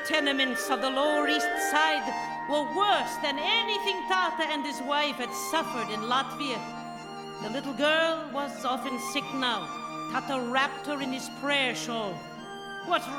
tenements of the Lower East Side were worse than anything Tata and his wife had suffered in Latvia. The little girl was often sick now. Tata wrapped her in his prayer shawl. What